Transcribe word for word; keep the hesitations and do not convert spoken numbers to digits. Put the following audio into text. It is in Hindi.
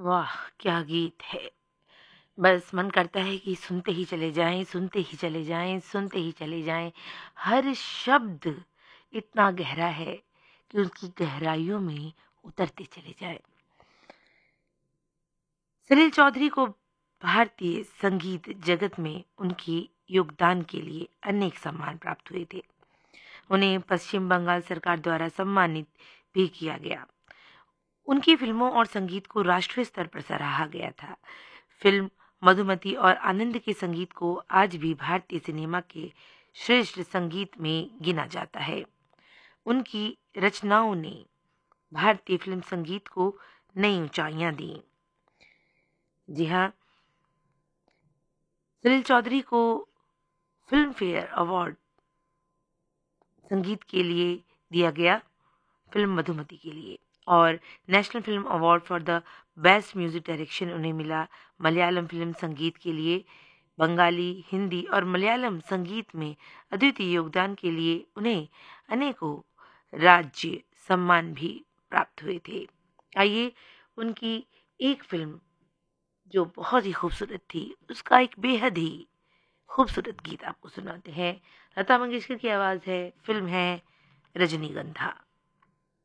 वाह! क्या गीत है। बस मन करता है कि सुनते ही चले जाएँ, सुनते ही चले जाएँ, सुनते ही चले जाएँ। हर शब्द इतना गहरा है कि उसकी गहराइयों में उतरते चले जाएँ। सलील चौधरी को भारतीय संगीत जगत में उनके योगदान के लिए अनेक सम्मान प्राप्त हुए थे। उन्हें पश्चिम बंगाल सरकार द्वारा सम्मानित भी किया गया। उनकी फिल्मों और संगीत को राष्ट्रीय स्तर पर सराहा गया था। फिल्म मधुमती और आनंद के संगीत को आज भी भारतीय सिनेमा के श्रेष्ठ संगीत में गिना जाता है। उनकी रचनाओं ने भारतीय फिल्म संगीत को नई ऊंचाइयां दी। जी हाँ, सलील चौधरी को फिल्म फेयर अवार्ड संगीत के लिए दिया गया, फिल्म मधुमती के लिए, और national film award for the best music direction उन्हें मिला। मलयालम फिल्म संगीत के लिए, बंगाली, हिंदी और मलयालम संगीत में अद्वितीय योगदान के लिए उन्हें अनेकों राज्य सम्मान भी प्राप्त हुए थे। आइए उनकी एक फिल्म जो बहुत ही खूबसूरत थी, उसका एक बेहद ही खूबसूरत गीत आपको सुनाते हैं। लता मंगेशकर की आवाज़ है, फिल्म है रजनीगंधा।